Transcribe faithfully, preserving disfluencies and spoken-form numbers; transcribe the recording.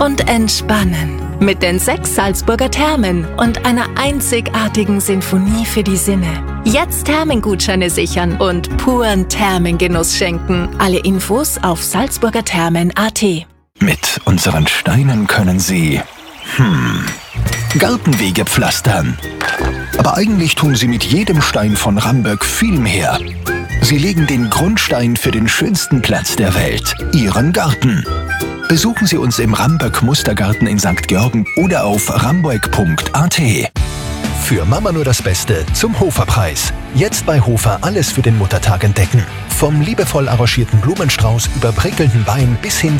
und entspannen. Mit den sechs Salzburger Thermen und einer einzigartigen Sinfonie für die Sinne. Jetzt Thermengutscheine sichern und puren Thermengenuss schenken. Alle Infos auf salzburgerthermen punkt a t. Mit unseren Steinen können Sie, hm, Gartenwege pflastern. Aber eigentlich tun Sie mit jedem Stein von Ramböck viel mehr. Sie legen den Grundstein für den schönsten Platz der Welt, Ihren Garten. Besuchen Sie uns im Ramböck Mustergarten in Sankt Georgen oder auf ramböck punkt a t. Für Mama nur das Beste zum Hofer-Preis. Jetzt bei Hofer alles für den Muttertag entdecken. Vom liebevoll arrangierten Blumenstrauß über prickelnden Wein bis hin